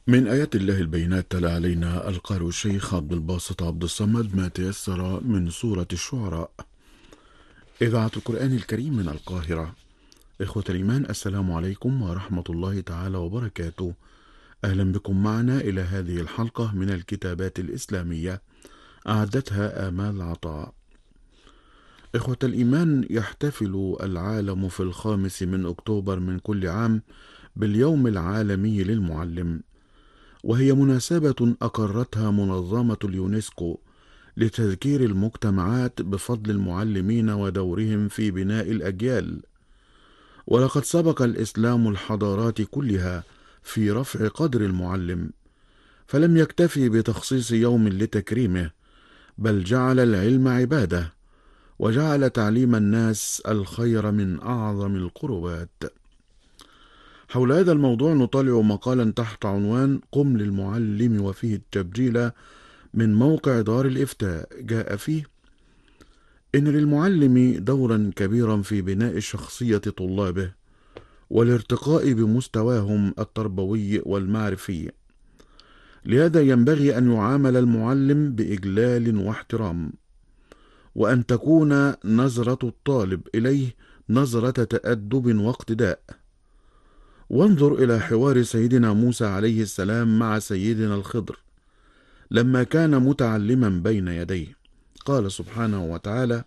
من آيات الله البينات تلا علينا القارئ الشيخ عبد الباسط عبد الصمد ما تيسر من سورة الشعراء. إذاعة القرآن الكريم من القاهرة. إخوة الإيمان، السلام عليكم ورحمة الله تعالى وبركاته. أهلا بكم معنا إلى هذه الحلقة من الكتابات الإسلامية أعدتها آمال عطاء. إخوة الإيمان، يحتفل العالم في 5 أكتوبر من كل عام باليوم العالمي للمعلم، وهي مناسبة أقرتها منظمة اليونسكو لتذكير المجتمعات بفضل المعلمين ودورهم في بناء الأجيال. ولقد سبق الإسلام الحضارات كلها في رفع قدر المعلم، فلم يكتفي بتخصيص يوم لتكريمه، بل جعل العلم عبادة، وجعل تعليم الناس الخير من أعظم القربات. حول هذا الموضوع نطالع مقالا تحت عنوان قم للمعلم وفيه التبجيل من موقع دار الإفتاء، جاء فيه: إن للمعلم دورا كبيرا في بناء شخصية طلابه والارتقاء بمستواهم التربوي والمعرفي. لهذا ينبغي أن يعامل المعلم بإجلال واحترام، وأن تكون نظرة الطالب إليه نظرة تأدب واقتداء. وانظر إلى حوار سيدنا موسى عليه السلام مع سيدنا الخضر لما كان متعلما بين يديه. قال سبحانه وتعالى: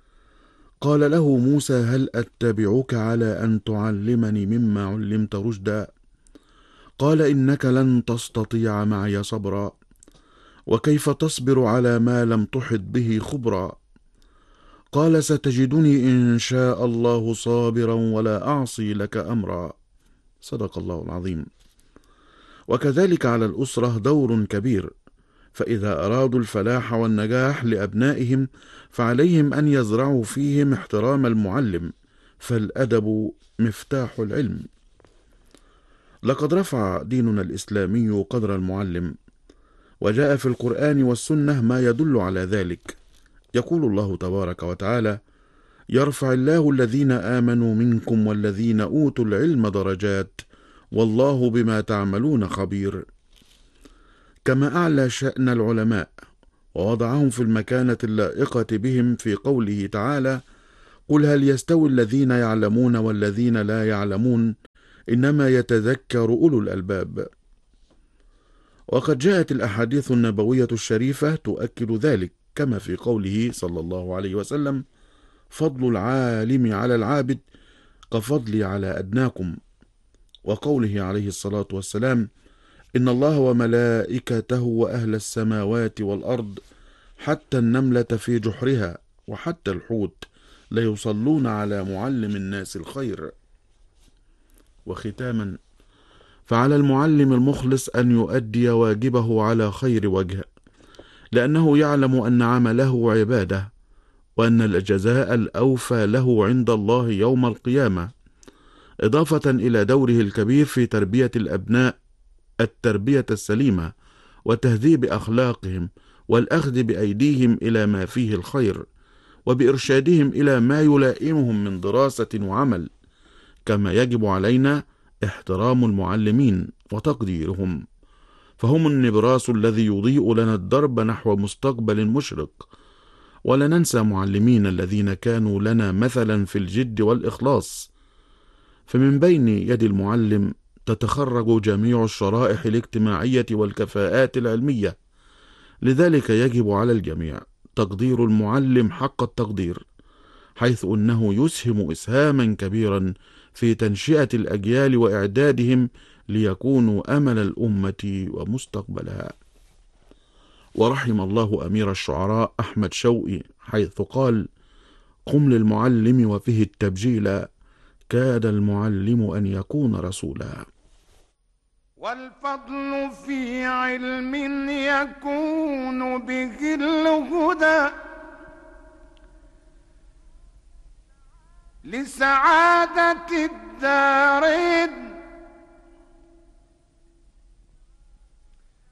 قال له موسى هل أتبعك على أن تعلمني مما علمت رشدا؟ قال إنك لن تستطيع معي صبرا، وكيف تصبر على ما لم تحط به خبرا؟ قال ستجدني إن شاء الله صابرا ولا أعصي لك أمرا. صدق الله العظيم. وكذلك على الأسرة دور كبير، فإذا أرادوا الفلاح والنجاح لأبنائهم فعليهم أن يزرعوا فيهم احترام المعلم، فالأدب مفتاح العلم. لقد رفع ديننا الإسلامي قدر المعلم، وجاء في القرآن والسنة ما يدل على ذلك. يقول الله تبارك وتعالى: يرفع الله الذين آمنوا منكم والذين أوتوا العلم درجات والله بما تعملون خبير. كما أعلى شأن العلماء ووضعهم في المكانة اللائقة بهم في قوله تعالى: قل هل يستوي الذين يعلمون والذين لا يعلمون إنما يتذكر أولو الألباب. وقد جاءت الأحاديث النبوية الشريفة تؤكد ذلك، كما في قوله صلى الله عليه وسلم: فضل العالم على العابد كفضلي على أدناكم. وقوله عليه الصلاة والسلام: إن الله وملائكته وأهل السماوات والأرض حتى النملة في جحرها وحتى الحوت ليصلون على معلم الناس الخير. وختاما، فعلى المعلم المخلص أن يؤدي واجبه على خير وجه، لأنه يعلم أن عمله عبادة، وأن الجزاء الأوفى له عند الله يوم القيامة، إضافة إلى دوره الكبير في تربية الأبناء التربية السليمة وتهذيب أخلاقهم والأخذ بأيديهم إلى ما فيه الخير، وبإرشادهم إلى ما يلائمهم من دراسة وعمل. كما يجب علينا احترام المعلمين وتقديرهم، فهم النبراس الذي يضيء لنا الدرب نحو مستقبل مشرق. ولا ننسى معلمين الذين كانوا لنا مثلا في الجد والإخلاص، فمن بين يد المعلم تتخرج جميع الشرائح الاجتماعية والكفاءات العلمية. لذلك يجب على الجميع تقدير المعلم حق التقدير، حيث أنه يسهم إسهاما كبيرا في تنشئة الأجيال وإعدادهم ليكونوا أمل الأمة ومستقبلها. ورحم الله أمير الشعراء أحمد شوقي حيث قال: قم للمعلم وفيه التبجيل كاد المعلم أن يكون رسولا. والفضل في علم يكون به الهدى لسعادة الدارين